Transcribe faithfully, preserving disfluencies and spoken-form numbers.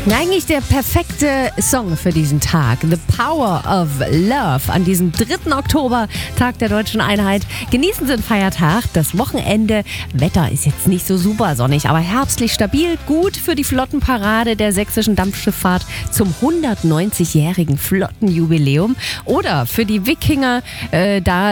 Eigentlich der perfekte Song für diesen Tag. The Power of Love an diesem dritten Oktober, Tag der Deutschen Einheit. Genießen Sie den Feiertag, das Wochenende. Wetter ist jetzt nicht so super sonnig, aber herbstlich stabil. Gut für die Flottenparade der sächsischen Dampfschifffahrt zum hundertneunzigjährigen Flottenjubiläum. Oder für die Wikinger, äh, da